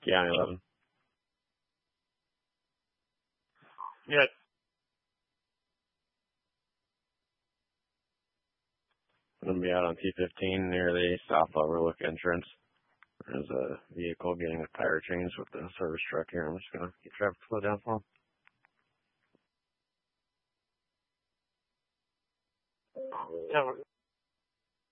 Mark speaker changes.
Speaker 1: Yeah, 11.
Speaker 2: Yeah.
Speaker 1: I'm going to be out on T15 near the South Overlook entrance. There's a vehicle getting a tire change with the service truck here. I'm just going to get traffic slow down for him.
Speaker 2: Yeah.